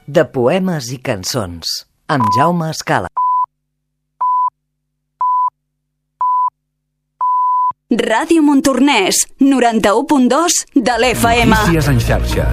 de poemes i cançons, amb Jaume Escala. Ràdio Montornès, 91.2 de l'FM. Notícies en xarxa.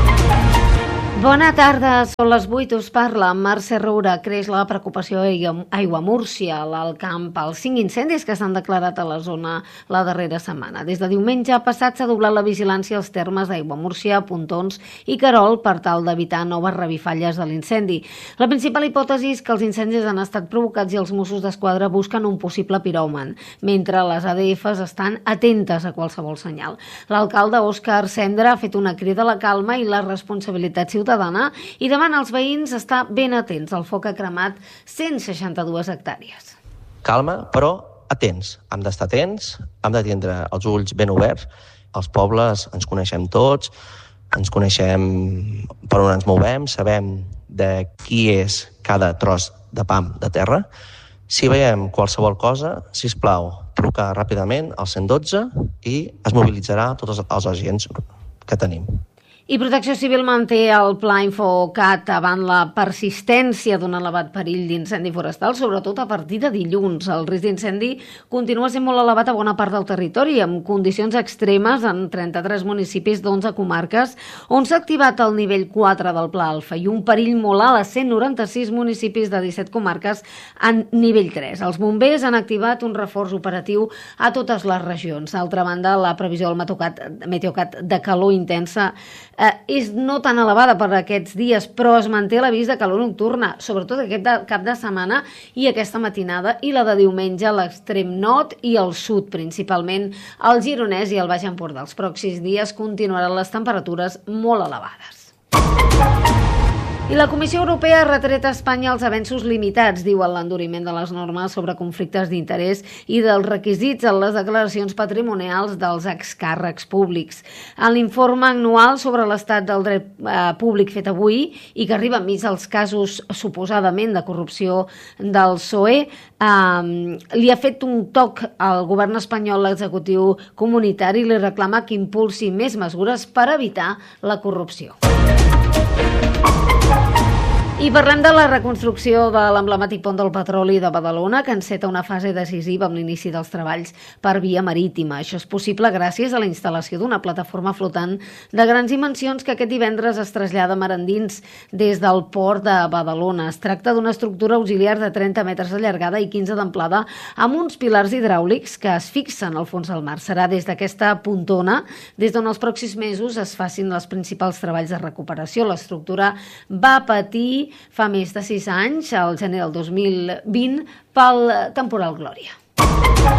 Bona tarda, són les 8, us parla Mercè Roura. Creix la preocupació a Aiguamúrcia, l'Alt Camp, pels 5 incendis que s'han declarat a la zona la darrera setmana. Des de diumenge passat s'ha doblat la vigilància als termes d'Aiguamúrcia, Pontons i Querol per tal d'evitar noves revifalles de l'incendi. La principal hipòtesi és que els incendis han estat provocats i els Mossos d'Esquadra busquen un possible piròman, mentre les ADFs estan atentes a qualsevol senyal. L'alcalde Òscar Cendra ha fet una crida a la calma i la responsabilitat ciutadana i demana als veïns estar ben atents. El foc ha cremat 162 hectàrees. Calma, però atents. Hem d'estar atents, hem de tindre els ulls ben oberts. Els pobles ens coneixem tots, ens coneixem per on ens movem, sabem de qui és cada tros de pam de terra. Si veiem qualsevol cosa, sisplau, truca ràpidament al 112 i es mobilitzarà tots els agents que tenim. I Protecció Civil manté el pla Infocat davant la persistència d'un elevat perill d'incendi forestal, sobretot a partir de dilluns. El risc d'incendi continua sent molt elevat a bona part del territori, amb condicions extremes en 33 municipis d'11 comarques, on s'ha activat el nivell 4 del Pla Alfa i un perill molt alt a 196 municipis de 17 comarques en nivell 3. Els bombers han activat un reforç operatiu a totes les regions. D'altra banda, la previsió del Meteocat de calor intensa és no tan elevada per aquests dies, però es manté l'avís de calor nocturna, sobretot aquest cap de setmana i aquesta matinada, i la de diumenge a l'extrem nord i al sud, principalment al Gironès i al Baix Empordà. Els pròxims dies continuaran les temperatures molt elevades. I la Comissió Europea ha retret a Espanya els avenços limitats, diu, en l'enduriment de les normes sobre conflictes d'interès i dels requisits en les declaracions patrimonials dels excàrrecs públics. En l'informe anual sobre l'estat del dret públic fet avui i que arriba enmig dels casos suposadament de corrupció del PSOE, li ha fet un toc al govern espanyol, l'executiu comunitari, i li reclama que impulsi més mesures per evitar la corrupció. I parlem de la reconstrucció de l'emblemàtic pont del petroli de Badalona, que enceta una fase decisiva amb l'inici dels treballs per via marítima. Això és possible gràcies a la instal·lació d'una plataforma flotant de grans dimensions que aquest divendres es trasllada mar endins des del port de Badalona. Es tracta d'una estructura auxiliar de 30 metres de llargada i 15 d'amplada, amb uns pilars hidràulics que es fixen al fons del mar. Serà des d'aquesta pontona des d'on els pròxims mesos es facin els principals treballs de recuperació. L'estructura va patir fa més de 6 anys, al gener del 2020, pel temporal Glòria.